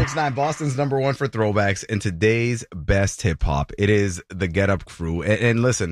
106.9, Boston's number one for throwbacks and today's best hip hop. It is the Get Up Crew. And listen,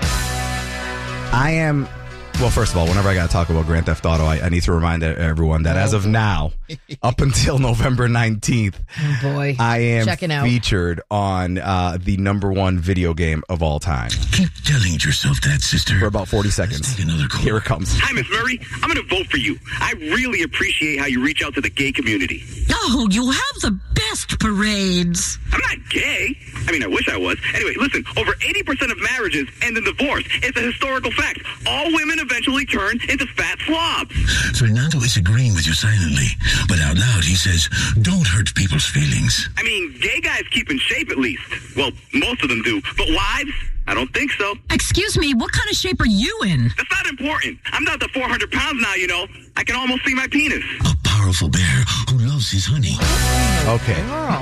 well, first of all, whenever I got to talk about Grand Theft Auto, I need to remind everyone that as of now, up until November 19th, I am featured on the number one video game of all time. Keep telling yourself that, sister. For about 40 seconds. Here it comes. Hi, Miss Murray. I'm going to vote for you. I really appreciate how you reach out to the gay community. Oh, you have the best parades. I'm not gay. I mean, I wish I was. Anyway, listen, over 80% of marriages end in divorce. It's a historical fact. All women eventually turn into fat slobs. Fernando is agreeing with you silently, but out loud he says, don't hurt people's feelings. I mean, gay guys keep in shape at least. Well, most of them do. But wives? I don't think so. Excuse me, what kind of shape are you in? That's not important. I'm not the 400 pounds now, you know. I can almost see my penis. A powerful bear who loves his honey. Okay.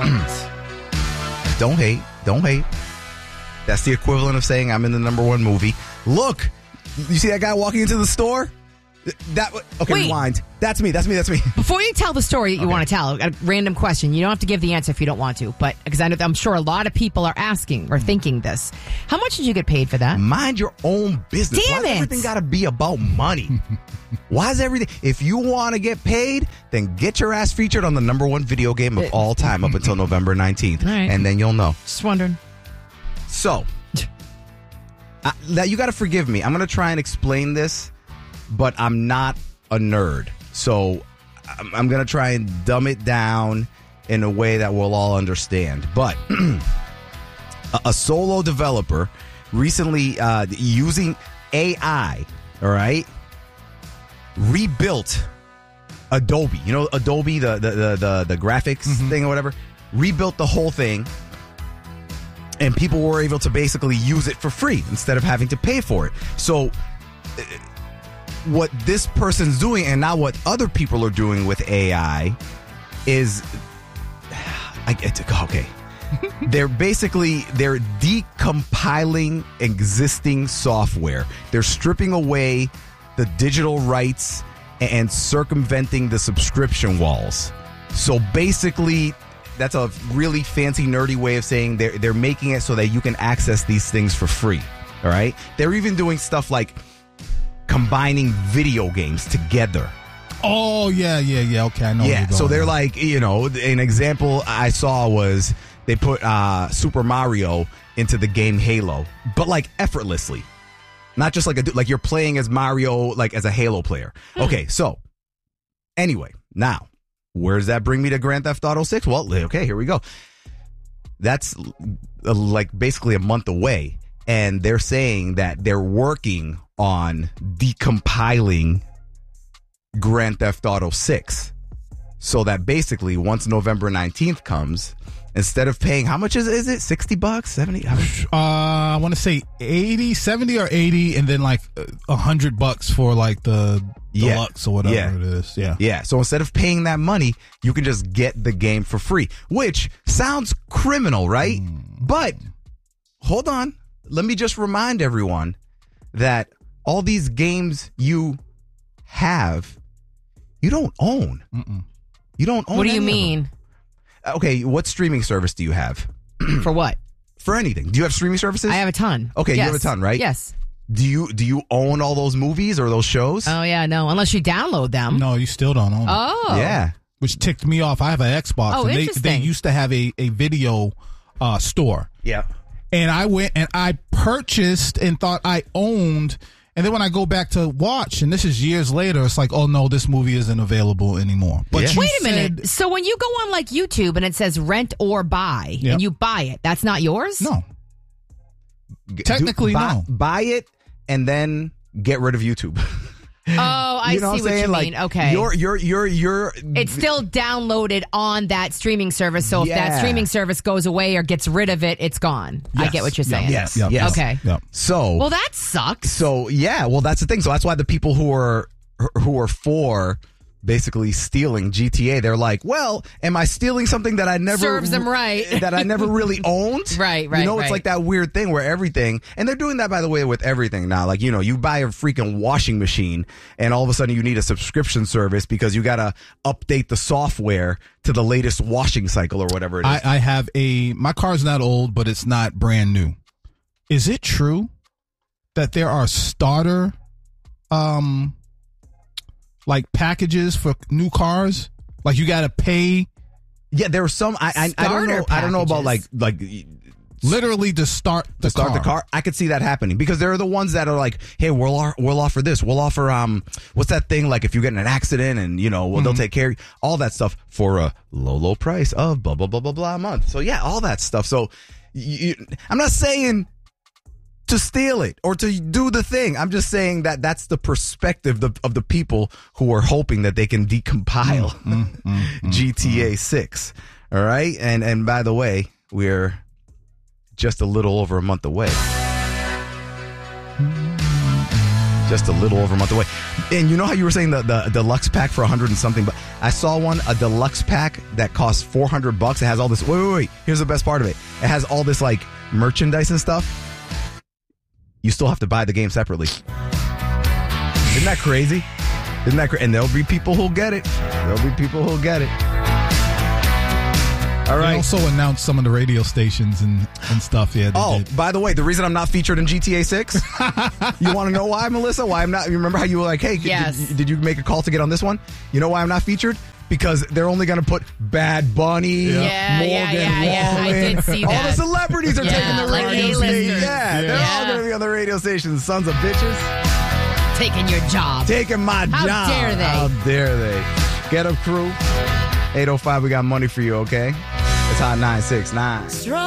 Don't hate. Don't hate. That's the equivalent of saying I'm in the number one movie. Look, you see that guy walking into the store? Okay, Wait. Rewind. That's me. Before you tell the story that you want to tell, a random question. You don't have to give the answer if you don't want to, but because I'm sure a lot of people are asking or thinking this. How much did you get paid for that? Mind your own business. Damn Why it. does everything got to be about money? Why is everything? If you want to get paid, then get your ass featured on the number one video game of all time up until November 19th. All right. And then you'll know. Just wondering. So, now you got to forgive me. I'm going to try and explain this, but I'm not a nerd. So I'm going to try and dumb it down in a way that we'll all understand. But a solo developer recently using AI, all right, rebuilt Adobe. You know Adobe, the graphics thing or whatever? Rebuilt the whole thing. And people were able to basically use it for free instead of having to pay for it. So what this person's doing and now what other people are doing with AI is, okay. They're decompiling existing software. They're stripping away the digital rights and circumventing the subscription walls. So basically, that's a really fancy, nerdy way of saying they're making it so that you can access these things for free. All right? They're even doing stuff like combining video games together. Oh, yeah. Okay, I know. Yeah, so they're like, an example I saw was they put Super Mario into the game Halo, but like effortlessly. Not just like you're playing as Mario, like as a Halo player. Okay, so anyway, now, where does that bring me to Grand Theft Auto 6? Well, okay, here we go. That's like basically a month away. And they're saying that they're working on decompiling Grand Theft Auto 6. So that basically once November 19th comes, instead of paying, how much is it? $60, $70? I want to say 70 or 80, and then like $100 for like the deluxe or whatever it is. Yeah. So instead of paying that money, you can just get the game for free, which sounds criminal, right? But hold on. Let me just remind everyone that all these games you have, you don't own. You don't own. What do you mean? Okay, what streaming service do you have? For what? For anything. Do you have streaming services? I have a ton. Okay, yes. You have a ton, right? Yes. Do you own all those movies or those shows? Oh, yeah, no. Unless you download them. No, you still don't own them. Oh. Yeah. Which ticked me off. I have an Xbox. Oh, and interesting. They used to have a video store. Yeah. And I went and I purchased and thought I owned. And then when I go back to watch, and this is years later, it's like, oh, no, this movie isn't available anymore. But Wait a minute. So when you go on like YouTube and it says rent or buy, and you buy it, that's not yours? No. Technically, no. Buy it and then get rid of YouTube. Oh, I see what you mean. Okay. You're it's still downloaded on that streaming service. So if that streaming service goes away or gets rid of it, it's gone. Yes. I get what you're saying. Yes. Okay. Yep. So well, that sucks. So yeah, well that's the thing. So that's why the people who are for basically stealing GTA. They're like, well, am I stealing something that I never Serves them right. that I never really owned? Right. You know, it's like that weird thing where everything, and they're doing that, by the way, with everything now. Like, you know, you buy a freaking washing machine and all of a sudden you need a subscription service because you got to update the software to the latest washing cycle or whatever it is. I have my car's not old, but it's not brand new. Is it true that there are starter, like packages for new cars? Like you got to pay. Yeah, there were some. I don't know. I don't know about like literally to start the car. I could see that happening because there are the ones that are like, hey, we'll offer this. We'll offer what's that thing, like if you get in an accident and you know they'll take care of you, all that stuff for a low price of blah blah blah blah blah a month. So yeah, all that stuff. So I'm not saying to steal it or to do the thing. I'm just saying that that's the perspective of the people who are hoping that they can decompile GTA 6. All right. And by the way, we're just a little over a month away. Just a little over a month away. And you know how you were saying the deluxe pack for 100 and something, but I saw a deluxe pack that costs $400. It has all this. Wait. Here's the best part of it. It has all this like merchandise and stuff. You still have to buy the game separately. Isn't that crazy? And there'll be people who'll get it. All right. They also announced some of the radio stations and stuff. Yeah. By the way, the reason I'm not featured in GTA 6, you want to know why, Melissa? Why I'm not? You remember how you were like, hey, did you make a call to get on this one? You know why I'm not featured? Because they're only going to put Bad Bunny, Morgan Wallen. I did see that. All the celebrities are taking the like radio A-listers. station. They're all going to be on the radio station. Sons of bitches. Taking your job. Taking my job. How dare they? Get Up Crew. 805, we got money for you, okay? It's Hot 969.